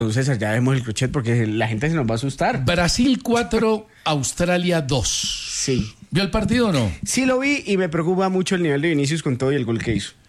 César, ya vemos el crochet porque la gente se nos va a asustar. Brasil 4, Australia 2. Sí. ¿Vio el partido o no? Sí lo vi y me preocupa mucho el nivel de Vinicius con todo y el gol que hizo.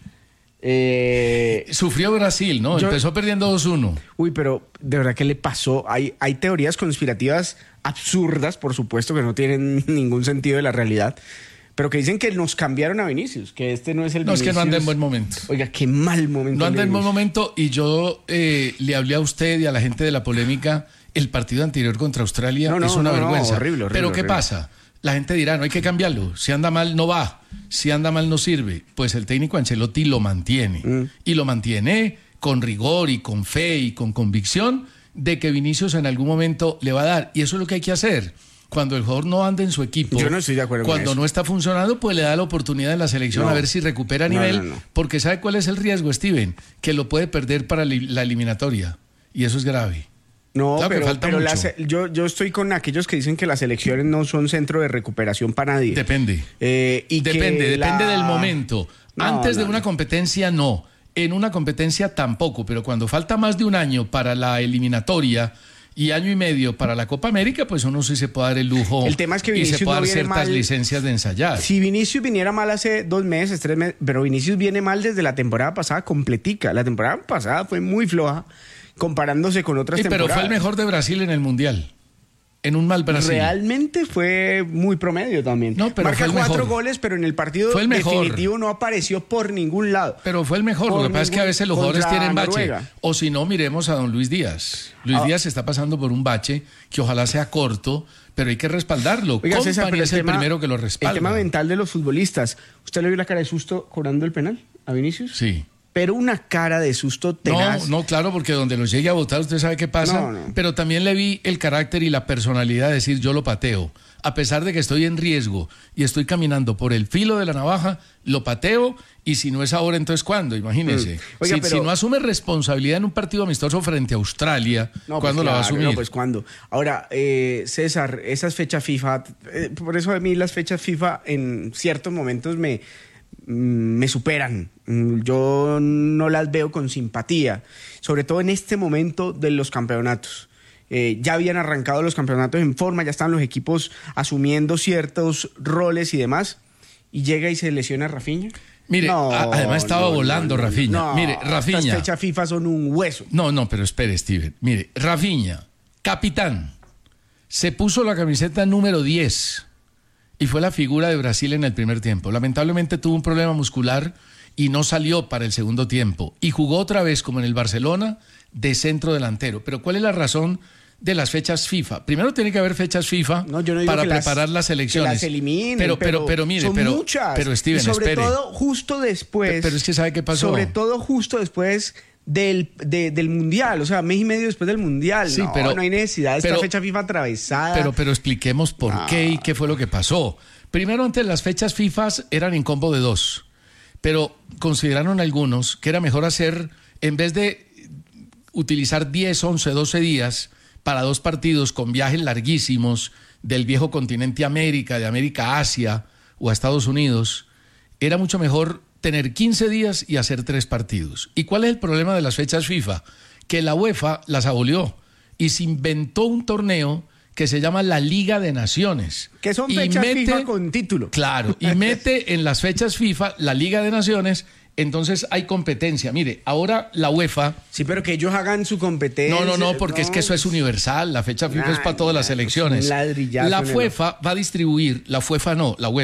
Sufrió Brasil, ¿no? Empezó perdiendo 2-1. Uy, pero de verdad, ¿qué le pasó? Hay teorías conspirativas absurdas, por supuesto, que no tienen ningún sentido de la realidad, pero que dicen que nos cambiaron a Vinicius, que este no es el No, Vinicius. es que no anda en buen momento. Oiga, qué mal momento. No anda en buen momento y yo le hablé a usted y a la gente de la polémica. El partido anterior contra Australia es una vergüenza. Horrible, pero ¿qué pasa? La gente dirá, no hay que cambiarlo. Si anda mal, no va. Si anda mal, no sirve. Pues el técnico Ancelotti lo mantiene. Y lo mantiene con rigor y con fe y con convicción de que Vinicius en algún momento le va a dar. Y eso es lo que hay que hacer. Cuando el jugador no anda en su equipo, yo no estoy de acuerdo cuando con eso. No está funcionando, pues le da la oportunidad en la selección a ver si recupera nivel. Porque ¿sabe cuál es el riesgo, Steven? Que lo puede perder para la eliminatoria. Y eso es grave. No, claro, pero yo estoy con aquellos que dicen que las elecciones no son centro de recuperación para nadie. Depende. Depende del momento. Antes de una competencia, no. En una competencia tampoco. Pero cuando falta más de un año para la eliminatoria y año y medio para la Copa América, pues uno sí se puede dar el lujo. El tema es que Vinicius y se puede no dar ciertas licencias de ensayar. Si Vinicius viniera mal hace 2 meses, 3 meses, pero Vinicius viene mal desde la temporada pasada completica. La temporada pasada fue muy floja comparándose con otras temporadas. Pero fue el mejor de Brasil en el Mundial. En un mal Brasil. Realmente fue muy promedio también. No, pero marca fue el 4 mejor. Goles, pero en el partido fue el definitivo no apareció por ningún lado. Pero fue el mejor. Lo que pasa es que a veces los jugadores tienen bache. O si no, miremos a don Luis Díaz. Luis Díaz está pasando por un bache que ojalá sea corto, pero hay que respaldarlo. Oiga, César, pero es el primero que lo respalda. El tema mental de los futbolistas. ¿Usted le vio la cara de susto cobrando el penal a Vinicius? Sí. Pero una cara de susto tenaz. No, claro, porque donde los llegue a votar usted sabe qué pasa. Pero también le vi el carácter y la personalidad de decir yo lo pateo. A pesar de que estoy en riesgo y estoy caminando por el filo de la navaja, lo pateo y si no es ahora, entonces ¿cuándo? Imagínese. Oiga, si no asume responsabilidad en un partido amistoso frente a Australia, ¿cuándo la va a asumir? No, pues ¿cuándo? Ahora, César, esas fechas FIFA, por eso a mí las fechas FIFA en ciertos momentos me superan. Yo no las veo con simpatía, sobre todo en este momento de los campeonatos. Ya habían arrancado los campeonatos en forma, ya estaban los equipos asumiendo ciertos roles y demás, y llega y se lesiona Rafinha. Mire, además estaba volando Rafinha. Mire, Rafinha. Estas fechas FIFA son un hueso. No, pero espere, Steven. Mire, Rafinha, capitán, se puso la camiseta número 10 y fue la figura de Brasil en el primer tiempo. Lamentablemente tuvo un problema muscular y no salió para el segundo tiempo. Y jugó otra vez, como en el Barcelona, de centro delantero. Pero ¿cuál es la razón de las fechas FIFA? Primero tiene que haber fechas FIFA para preparar las elecciones. Que las eliminen, pero mire, son muchas. Pero Steven, y sobre espere. todo justo después. Pero es que ¿sabe qué pasó? Sobre todo justo después del Mundial, o sea, mes y medio después del Mundial. Sí, no hay necesidad de esta fecha FIFA atravesada. Pero expliquemos por qué y qué fue lo que pasó. Primero, antes las fechas FIFA eran en combo de 2, pero consideraron algunos que era mejor hacer, en vez de utilizar 10, 11, 12 días para 2 partidos con viajes larguísimos del viejo continente América, de América a Asia o a Estados Unidos, era mucho mejor tener 15 días y hacer 3 partidos. ¿Y cuál es el problema de las fechas FIFA? Que la UEFA las abolió y se inventó un torneo que se llama la Liga de Naciones. Que son fechas FIFA con título. Claro, y mete en las fechas FIFA la Liga de Naciones, entonces hay competencia. Mire, ahora la UEFA... Sí, pero que ellos hagan su competencia. No, porque es que eso es universal, la fecha FIFA es para todas las selecciones. La UEFA va a distribuir, la UEFA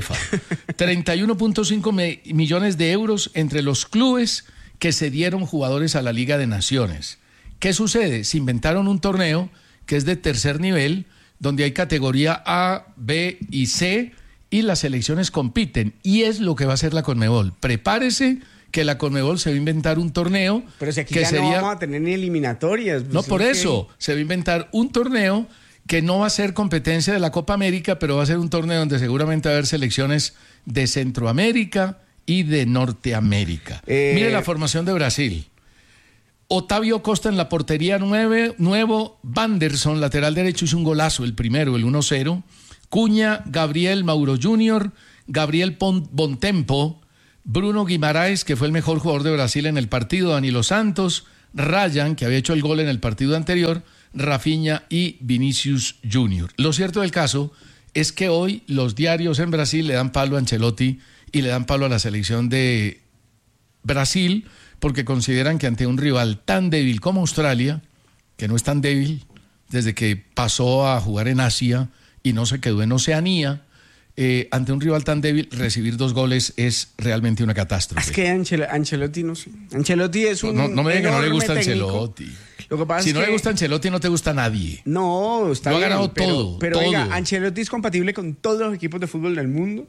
31.5 millones de euros entre los clubes que cedieron jugadores a la Liga de Naciones. ¿Qué sucede? Se inventaron un torneo que es de tercer nivel, donde hay categoría A, B y C, y las selecciones compiten. Y es lo que va a hacer la Conmebol. Prepárese que la Conmebol se va a inventar un torneo. Pero si aquí que no vamos a tener ni eliminatorias. Pues no, por eso. Se va a inventar un torneo que no va a ser competencia de la Copa América, pero va a ser un torneo donde seguramente va a haber selecciones de Centroamérica y de Norteamérica. Mire la formación de Brasil. Otavio Costa en la portería nuevo, Wanderson, lateral derecho, hizo un golazo, el primero, el 1-0. Cuña, Gabriel Mauro Jr., Gabriel Bontempo, Bruno Guimaraes, que fue el mejor jugador de Brasil en el partido, Danilo Santos, Ryan, que había hecho el gol en el partido anterior, Rafinha y Vinicius Junior. Lo cierto del caso es que hoy los diarios en Brasil le dan palo a Ancelotti y le dan palo a la selección de Brasil porque consideran que ante un rival tan débil como Australia, que no es tan débil desde que pasó a jugar en Asia y no se quedó en Oceanía, ante un rival tan débil, recibir 2 goles es realmente una catástrofe. Es que Ancelotti, no sé. Ancelotti es un no me diga que no le gusta técnico. Ancelotti. Lo que pasa Si es no que le gusta Ancelotti, no te gusta nadie. No, está Lo ha bien, ganado todo, pero todo. venga, ¿Ancelotti es compatible con todos los equipos de fútbol del mundo?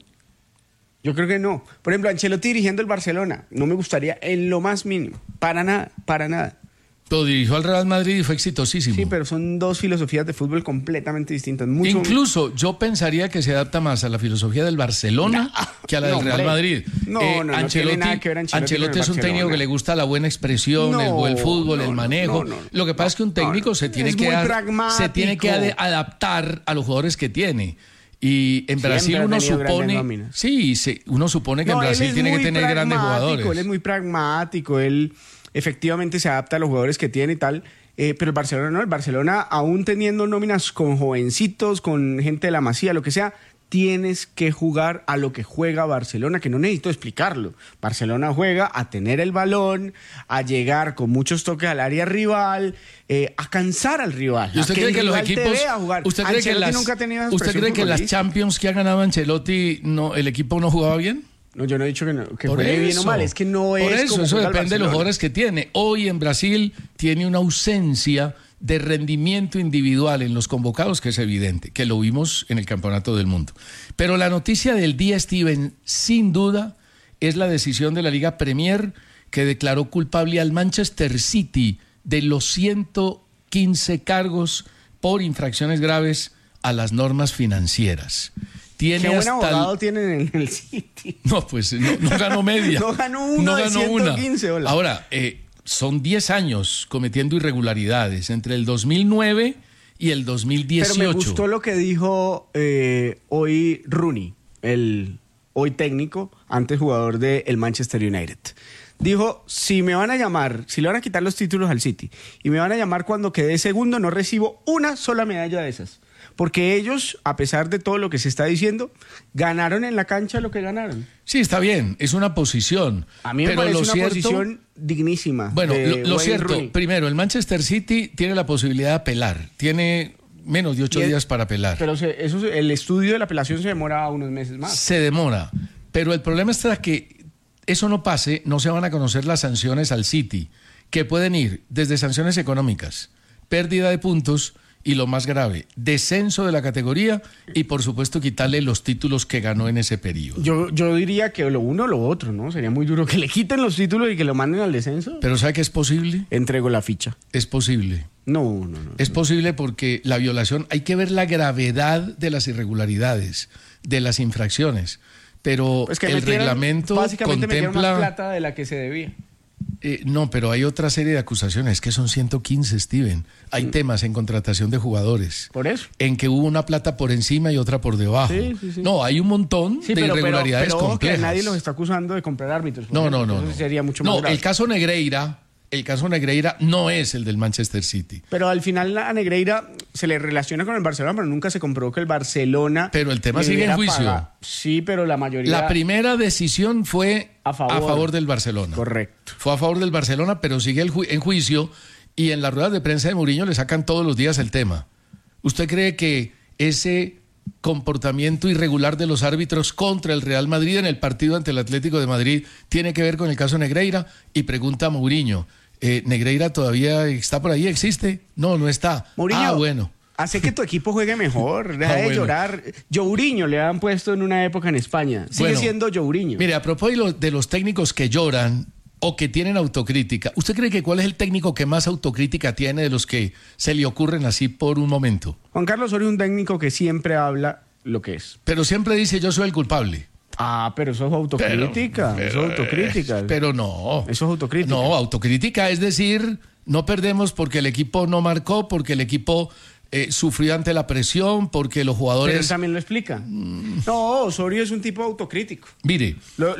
Yo creo que no. Por ejemplo, Ancelotti dirigiendo el Barcelona, no me gustaría en lo más mínimo. Para nada, para nada. Lo dirigió al Real Madrid y fue exitosísimo. Sí, pero son 2 filosofías de fútbol completamente distintas. Incluso yo pensaría que se adapta más a la filosofía del Barcelona que a la del Real Madrid. No tiene nada que ver Ancelotti es un técnico que le gusta la buena expresión, el buen fútbol, el manejo. Lo que pasa es que un técnico se tiene que adaptar a los jugadores que tiene. Y en Brasil uno supone, uno supone que en Brasil tiene que tener grandes jugadores. Él es muy pragmático, él efectivamente se adapta a los jugadores que tiene y tal, pero el Barcelona no, el Barcelona aún teniendo nóminas con jovencitos, con gente de la Masía, lo que sea, tienes que jugar a lo que juega Barcelona, que no necesito explicarlo. Barcelona juega a tener el balón, a llegar con muchos toques al área rival, a cansar al rival. ¿Y usted cree que los equipos, usted cree que las Champions que ha ganado Ancelotti, el equipo no jugaba bien? No, yo no he dicho que juegue bien o mal, es que no es. Por eso depende de los jugadores que tiene. Hoy en Brasil tiene una ausencia de rendimiento individual en los convocados que es evidente, que lo vimos en el Campeonato del Mundo. Pero la noticia del día, Steven, sin duda, es la decisión de la Liga Premier que declaró culpable al Manchester City de los 115 cargos por infracciones graves a las normas financieras. Qué buen abogado tienen en el City. No, pues no ganó media. No ganó uno de 115, hola. Ahora, son 10 años cometiendo irregularidades entre el 2009 y el 2018. Pero me gustó lo que dijo hoy Rooney, el hoy técnico, antes jugador del Manchester United. Dijo, si me van a llamar, si le van a quitar los títulos al City y me van a llamar cuando quede segundo, no recibo una sola medalla de esas. Porque ellos, a pesar de todo lo que se está diciendo, ganaron en la cancha lo que ganaron. Sí, está bien, es una posición. A mí me parece una posición dignísima. Bueno, lo cierto, Rooney. Primero, el Manchester City tiene la posibilidad de apelar. Tiene menos de 8 días para apelar. Pero el estudio de la apelación se demora unos meses más. Se demora. Pero el problema está que eso no pase, no se van a conocer las sanciones al City, que pueden ir desde sanciones económicas, pérdida de puntos, y lo más grave, descenso de la categoría y por supuesto quitarle los títulos que ganó en ese periodo. Yo diría que lo uno o lo otro, ¿no? Sería muy duro que le quiten los títulos y que lo manden al descenso. Pero ¿sabe qué es posible? Entrego la ficha. Es posible. No. Es posible porque la violación, hay que ver la gravedad de las irregularidades, de las infracciones, pero pues el reglamento básicamente contempla metieron más plata de la que se debía. No, pero hay otra serie de acusaciones, que son 115, Steven. Hay temas en contratación de jugadores. Por eso. En que hubo una plata por encima y otra por debajo. Sí. No, hay un montón de irregularidades pero complejas. Que nadie los está acusando de comprar árbitros. No. Sería mucho más grave. El caso Negreira no es el del Manchester City. Pero al final a Negreira se le relaciona con el Barcelona, pero nunca se comprobó que el Barcelona... Pero el tema sigue en juicio. Pagar. Sí, pero la mayoría... La primera decisión fue a favor del Barcelona. Correcto. Fue a favor del Barcelona, pero sigue en juicio y en las ruedas de prensa de Mourinho le sacan todos los días el tema. ¿Usted cree que ese comportamiento irregular de los árbitros contra el Real Madrid en el partido ante el Atlético de Madrid tiene que ver con el caso Negreira? Y pregunta a Mourinho, ¿Negreira todavía está por ahí? ¿Existe? No está. Mourinho, bueno. Hace que tu equipo juegue mejor, deja de llorar. Jourinho le han puesto en una época en España. Sigue siendo Jourinho. Mire, a propósito de los técnicos que lloran o que tienen autocrítica, ¿usted cree que cuál es el técnico que más autocrítica tiene de los que se le ocurren así por un momento? Juan Carlos Osorio es un técnico que siempre habla lo que es. Pero siempre dice, yo soy el culpable. Pero eso es autocrítica. Eso es autocrítica. Pero no. Eso es autocrítica. No, autocrítica es decir, no perdemos porque el equipo no marcó, porque el equipo sufrió ante la presión porque los Pero jugadores... él también lo explica. No, Osorio es un tipo autocrítico. Mire,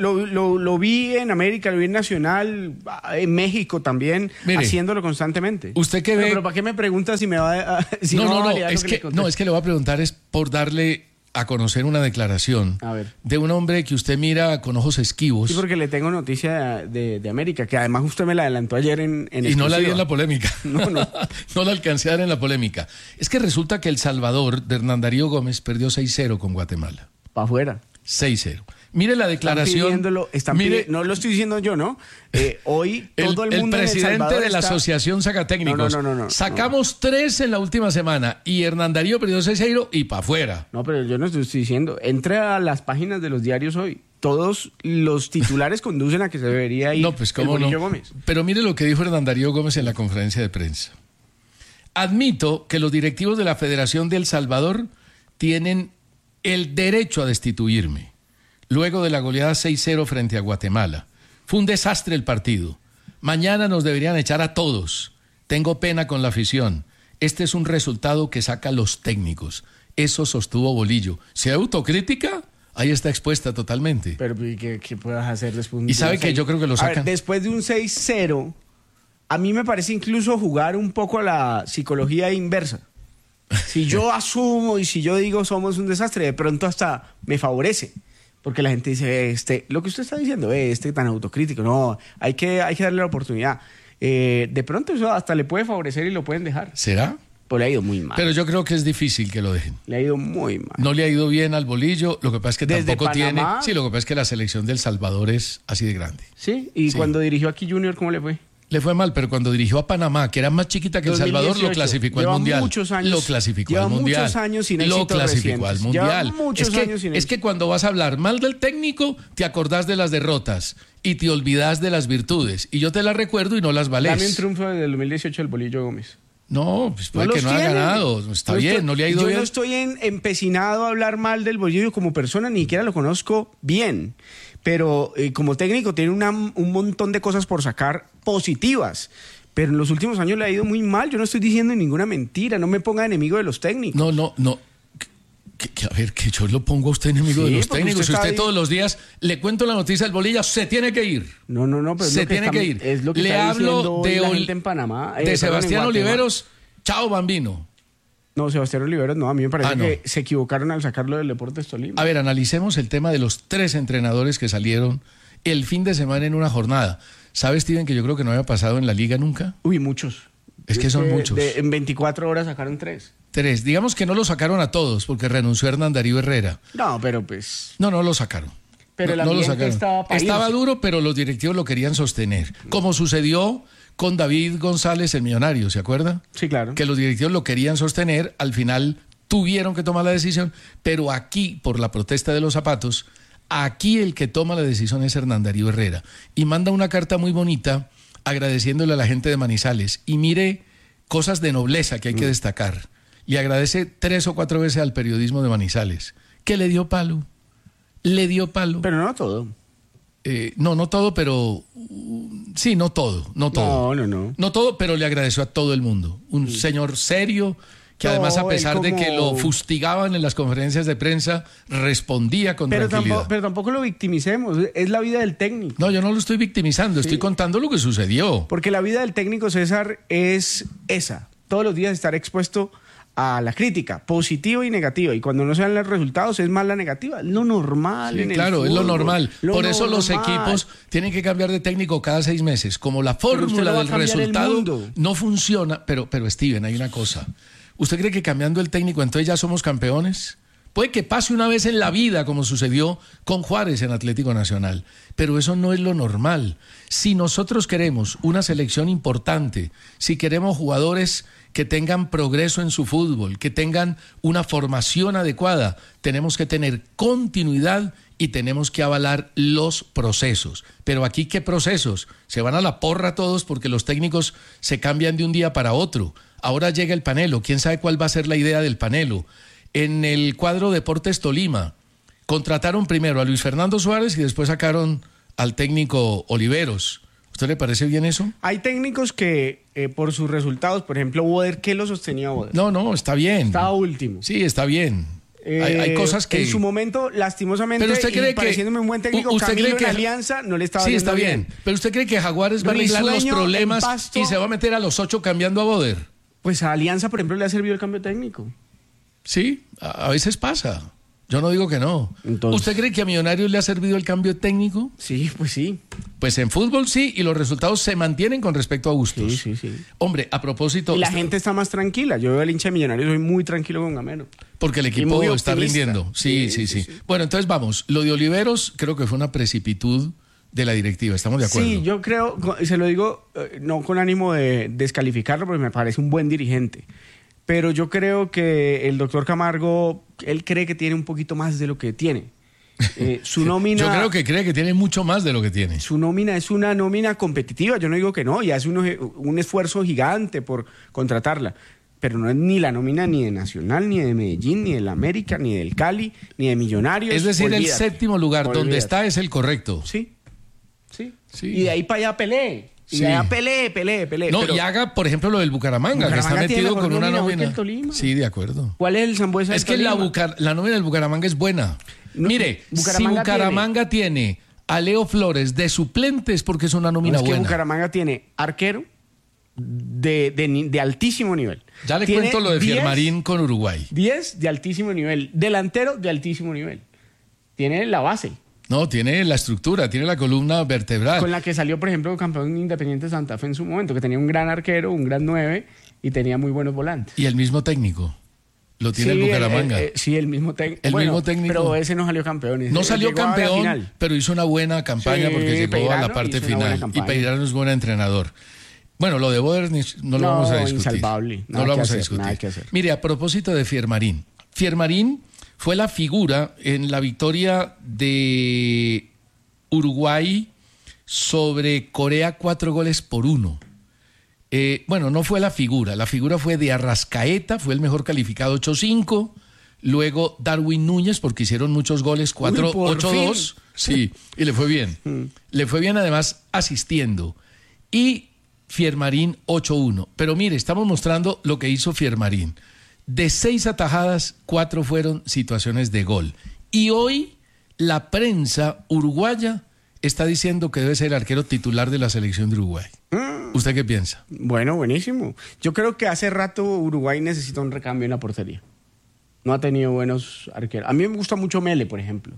Lo vi en América, lo vi en Nacional, en México también, Mire, haciéndolo constantemente. usted que ve... Pero ¿para qué me pregunta si me va a... si no, me va no, a no, validar es lo le que, conté? no, es que le voy a preguntar es por darle a conocer una declaración A ver. de un hombre que usted mira con ojos esquivos Sí, porque le tengo noticia de América, que además usted me la adelantó ayer en y no la di exclusiva. en la polémica. No. No la alcancé a dar en la polémica. Es que resulta que El Salvador de Hernán Darío Gómez perdió 6-0 con Guatemala. Para afuera. 6-0. Mire la declaración. No lo estoy diciendo yo, ¿no? Hoy todo el mundo el presidente en El Salvador de la está... Asociación Sacatécnicos. No. Sacamos 3 en la última semana y Hernán Darío perdió 6-0 y para afuera. No, pero yo no estoy diciendo. Entre a las páginas de los diarios hoy. Todos los titulares conducen a que se debería ir No, pues cómo el Bolillo no. Gómez. Pero mire lo que dijo Hernán Darío Gómez en la conferencia de prensa. Admito que los directivos de la Federación de El Salvador tienen el derecho a destituirme. Luego de la goleada 6-0 frente a Guatemala. Fue un desastre el partido. Mañana nos deberían echar a todos. Tengo pena con la afición. Este es un resultado que saca a los técnicos. Eso sostuvo Bolillo. ¿Se autocrítica? Ahí está expuesta totalmente. Pero ¿qué puedas hacer después de un Y sabe 6-0? que yo creo que lo A ver, sacan. después de un 6-0, a mí me parece incluso jugar un poco a la psicología inversa. Si yo asumo y si yo digo somos un desastre, de pronto hasta me favorece. Porque la gente dice, lo que usted está diciendo, tan autocrítico, no, hay que darle la oportunidad. De pronto eso hasta le puede favorecer y lo pueden dejar. ¿Será? Pues le ha ido muy mal. Pero yo creo que es difícil que lo dejen. Le ha ido muy mal. No le ha ido bien al Bolillo, lo que pasa es que Desde tampoco Panamá. tiene... Sí, lo que pasa es que la selección del Salvador es así de grande. Sí, y Sí. cuando dirigió aquí Junior, ¿cómo le fue? Le fue mal, pero cuando dirigió a Panamá, que era más chiquita que El Salvador, lo 2018. clasificó al Lleva Mundial. muchos años- Lo clasificó lleva al Mundial. muchos años sin Lo éxitos clasificó al recientes. Lleva Mundial. muchos años sin Es que cuando vas a hablar mal del técnico, te acordás de las derrotas y te olvidás de las virtudes. Y yo te las recuerdo y no las valés. Dame un triunfo del 2018 del Bolillo Gómez. No, pues puede No que los no haya tiene. ganado. Está bien, no le ha ido yo bien. no estoy empecinado a hablar mal del Bolillo como persona, ni siquiera lo conozco bien. Pero como técnico tiene un montón de cosas por sacar positivas. Pero en los últimos años le ha ido muy mal. Yo no estoy diciendo ninguna mentira. No me ponga enemigo de los técnicos. No. A ver, que yo lo pongo a usted enemigo de Sí, los porque técnicos. Si usted está usted ahí. todos los días le cuento la noticia del Bolillo, se tiene que ir. No, pero es Se lo que tiene está- que ir. Es lo que Le está hablo diciendo hoy de la Ol- gente en Panamá. De perdón, en Sebastián Guatemala. Oliveros, chao Bambino. No, Sebastián Oliveros no. A mí me parece No. que se equivocaron al sacarlo del Deportes Tolima. A ver, analicemos el tema de los 3 entrenadores que salieron el fin de semana en una jornada. ¿Sabe, Steven, que yo creo que no había pasado en la liga nunca? Uy, muchos. Es que son muchos. En 24 horas sacaron 3. 3. Digamos que no lo sacaron a todos porque renunció Hernán Darío Herrera. No, pero pues... No lo sacaron. Pero el No lo ambiente sacaron. estaba para Estaba irse. duro, pero los directivos lo querían sostener. Como sucedió con David González, el millonario, ¿se acuerda? Sí, claro. Que los directivos lo querían sostener, al final tuvieron que tomar la decisión, pero aquí, por la protesta de los zapatos, aquí el que toma la decisión es Hernán Darío Herrera. Y manda una carta muy bonita agradeciéndole a la gente de Manizales. Y mire, cosas de nobleza que hay que destacar. Le agradece 3 o 4 veces al periodismo de Manizales, que le dio palo. Le dio palo. Pero no todo. No todo, pero... sí, no todo. No. No todo, pero le agradeció a todo el mundo. Un señor serio que No, además a él pesar de como- que lo fustigaban en las conferencias de prensa, respondía con tranquilidad. Pero tampoco lo victimicemos. Es la vida del técnico. No, yo no lo estoy victimizando, estoy contando lo que sucedió. Porque la vida del técnico, César, es esa. Todos los días estar expuesto a la crítica, positiva y negativa. Y cuando no se dan los resultados, es más la negativa. Es lo normal. Sí, en el claro, es lo fútbol. normal. Lo Por eso los normal. equipos tienen que cambiar de técnico cada 6 meses. Como la usted fórmula no va a del cambiar el resultado mundo. no funciona. Pero Steven, hay una cosa. ¿Usted cree que cambiando el técnico entonces ya somos campeones? Puede que pase una vez en la vida, como sucedió con Juárez en Atlético Nacional, pero eso no es lo normal. Si nosotros queremos una selección importante, si queremos jugadores que tengan progreso en su fútbol, que tengan una formación adecuada, tenemos que tener continuidad y tenemos que avalar los procesos. Pero aquí, ¿qué procesos? Se van a la porra todos porque los técnicos se cambian de un día para otro. Ahora llega el Panelo, ¿quién sabe cuál va a ser la idea del Panelo? En el cuadro Deportes Tolima, contrataron primero a Luis Fernando Suárez y después sacaron al técnico Oliveros. ¿Usted le parece bien eso? Hay técnicos que por sus resultados. Por ejemplo, Boder, ¿qué lo sostenía Boder? No, está bien. Estaba último. Sí, está bien. Hay cosas que... En su momento, lastimosamente, pero usted cree pareciéndome un buen técnico, ¿usted Camilo cree que en Alianza no le estaba sí, yendo está bien. Pero ¿usted cree que Jaguares va a arreglar los problemas y se va a meter a los 8 cambiando a Boder? Pues a Alianza, por ejemplo, le ha servido el cambio técnico. Sí, a veces pasa. Yo no digo que no. Entonces, ¿usted cree que a Millonarios le ha servido el cambio técnico? Sí, pues sí. Pues en fútbol sí, y los resultados se mantienen con respecto a Bustos. Sí. Hombre, a propósito... Y la gente está más tranquila. Yo veo al hincha de Millonarios, soy muy tranquilo con Gamero. Porque el equipo está rindiendo. Sí. Bueno, entonces vamos. Lo de Oliveros creo que fue una precipitud de la directiva. ¿Estamos de acuerdo? Sí, yo creo, se lo digo no con ánimo de descalificarlo, porque me parece un buen dirigente. Pero yo creo que el doctor Camargo, él cree que tiene un poquito más de lo que tiene. Su nómina... Yo creo que cree que tiene mucho más de lo que tiene. Su nómina es una nómina competitiva, yo no digo que no, y hace un esfuerzo gigante por contratarla. Pero no es ni la nómina ni de Nacional, ni de Medellín, ni del América, ni del Cali, ni de Millonarios. Es decir, el séptimo lugar donde está es el correcto. Sí. Y de ahí para allá peleé. Y allá peleé. No, y haga, por ejemplo, lo del Bucaramanga, que está metido con una nómina. Sí, de acuerdo. ¿Cuál es el Sambuesa? Es que la nómina del Bucaramanga es buena. Mire, si Bucaramanga tiene a Leo Flores de suplentes, porque es una nómina buena. Es que Bucaramanga tiene arquero de altísimo nivel. Ya le cuento lo de Fiermarín con Uruguay. 10 de altísimo nivel. Delantero de altísimo nivel. Tiene la base. No, tiene la estructura, tiene la columna vertebral. Con la que salió, por ejemplo, campeón Independiente Santa Fe en su momento, que tenía un gran arquero, un gran 9 y tenía muy buenos volantes. Y el mismo técnico. Lo tiene el Bucaramanga. Sí, el mismo técnico. El mismo técnico. Pero ese no salió campeón. No salió campeón, pero hizo una buena campaña porque llegó Peirano a la parte final. Y Peirano es buen entrenador. Bueno, lo de Boder no lo vamos a discutir. Insalvable. No lo vamos a discutir. Nada que hacer. Mire, a propósito de Fiermarín. Fiermarín fue la figura en la victoria de Uruguay sobre Corea 4-1. Bueno, no fue la figura fue de Arrascaeta, fue el mejor calificado 8-5, luego Darwin Núñez porque hicieron muchos goles 8-2, sí, y le fue bien. Le fue bien además asistiendo. Y Fiermarín 8-1. Pero mire, estamos mostrando lo que hizo Fiermarín. De 6 atajadas, 4 fueron situaciones de gol. Y hoy la prensa uruguaya está diciendo que debe ser el arquero titular de la selección de Uruguay. ¿Usted qué piensa? Bueno, buenísimo. Yo creo que hace rato Uruguay necesita un recambio en la portería. No ha tenido buenos arqueros. A mí me gusta mucho Mele, por ejemplo.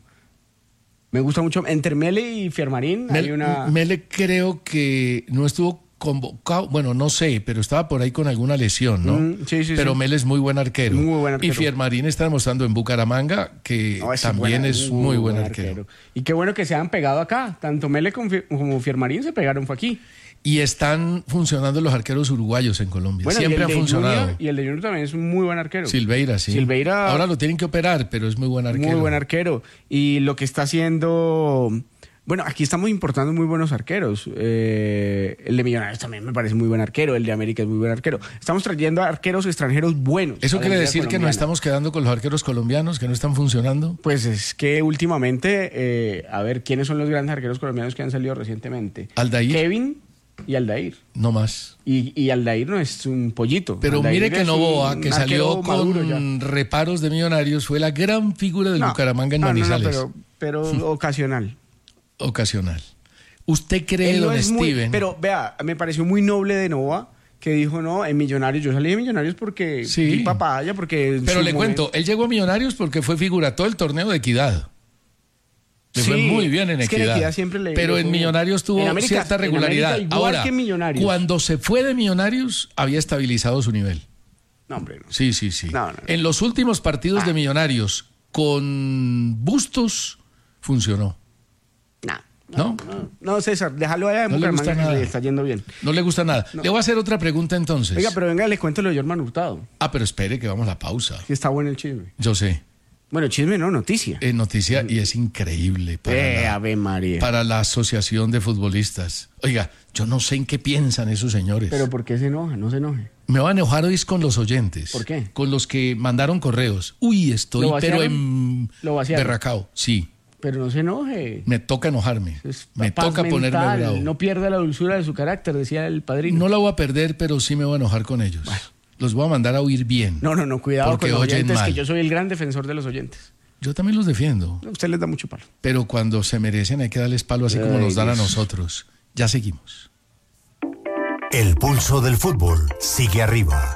Me gusta mucho. Entre Mele y Fiermarín hay una... Mele creo que no estuvo convocado, bueno, no sé, pero estaba por ahí con alguna lesión, ¿no? Sí. Pero Mele es muy buen arquero. Muy buen arquero. Y Fiermarín está demostrando en Bucaramanga que también es muy buen arquero. Y qué bueno que se han pegado acá. Tanto Mele como Fiermarín se pegaron fue aquí. Y están funcionando los arqueros uruguayos en Colombia. Bueno, siempre han funcionado. Junior, y el de Junior también es un muy buen arquero. Silveira, sí. Silveira, ahora lo tienen que operar, pero es muy buen arquero. Muy buen arquero. Y lo que está haciendo... Bueno, aquí estamos importando muy buenos arqueros. El de Millonarios también me parece muy buen arquero. El de América es muy buen arquero. Estamos trayendo arqueros extranjeros buenos. ¿Eso quiere decir que nos estamos quedando con los arqueros colombianos que no están funcionando? Pues es que últimamente, a ver, ¿quiénes son los grandes arqueros colombianos que han salido recientemente? Aldair. Kevin y Aldair. No más. Y Aldair no es un pollito. Pero Aldair mire que Novoa, que salió con reparos de Millonarios, fue la gran figura del Bucaramanga en Manizales. Pero ocasional. ¿Usted cree, don Steven? Pero vea, me pareció muy noble de Novoa que dijo, no, en Millonarios, yo salí de Millonarios porque sí. Papaya, porque... Pero le cuento, él llegó a Millonarios porque fue figura todo el torneo de Equidad. Le fue muy bien en Equidad. Que en Equidad siempre pero en Millonarios tuvo cierta regularidad. Ahora, que cuando se fue de Millonarios, había estabilizado su nivel. No, hombre, no. Sí. No. En los últimos partidos de Millonarios, con Bustos, funcionó. No, César, déjalo allá en Bucaramanga que le está yendo bien. No le gusta nada. Le voy a hacer otra pregunta entonces. Oiga, pero venga, le cuento lo de Jorman Hurtado. Pero espere que vamos a la pausa. Sí, está bueno el chisme. Yo sé. Bueno, chisme no, noticia. Es noticia y es increíble Ave María. Para la Asociación de Futbolistas. Oiga, yo no sé en qué piensan esos señores. ¿Pero por qué se enoja? No se enoje. Me va a enojar hoy con los oyentes. ¿Por qué? Con los que mandaron correos. Uy, estoy pero en ¿Lo vaciaron? berracao. Sí. Pero no se enoje. Me toca enojarme. Es Me paz toca ponerme mental, bravo. No pierda la dulzura de su carácter, decía el padrino. No la voy a perder, pero sí me voy a enojar con ellos. Bueno. Los voy a mandar a oír bien. No, cuidado Porque con los oyen oyentes, mal. que yo soy el gran defensor de los oyentes. Yo también los defiendo. Usted les da mucho palo. Pero cuando se merecen hay que darles palo así como nos dan a Dios. nosotros. Ya seguimos. El pulso del fútbol sigue arriba.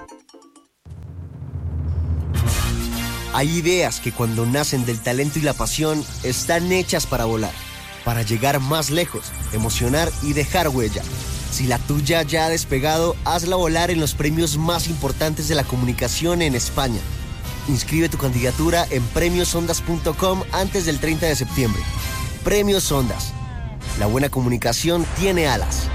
Hay ideas que cuando nacen del talento y la pasión están hechas para volar, para llegar más lejos, emocionar y dejar huella. Si la tuya ya ha despegado, hazla volar en los premios más importantes de la comunicación en España. Inscribe tu candidatura en premiosondas.com antes del 30 de septiembre. Premios Ondas. La buena comunicación tiene alas.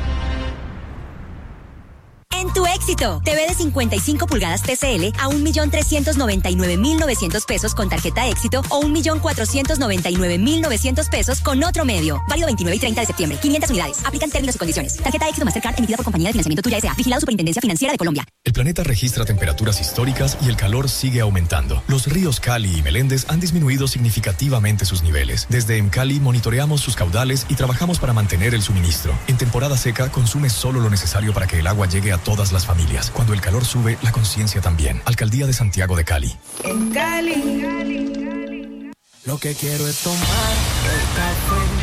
En tu éxito, TV de 55 pulgadas TCL a 1.399.900 pesos con tarjeta éxito o 1.499.900 pesos con otro medio. Válido 29 y 30 de septiembre. 500 unidades. Aplican términos y condiciones. Tarjeta éxito Mastercard emitida por Compañía de Financiamiento Tuya S.A. Vigilado Superintendencia Financiera de Colombia. El planeta registra temperaturas históricas y el calor sigue aumentando. Los ríos Cali y Meléndez han disminuido significativamente sus niveles. Desde EMCALI monitoreamos sus caudales y trabajamos para mantener el suministro. En temporada seca, consume solo lo necesario para que el agua llegue a todas las familias. Cuando el calor sube, la conciencia también. Alcaldía de Santiago de Cali. En Cali. Lo que quiero es tomar el café.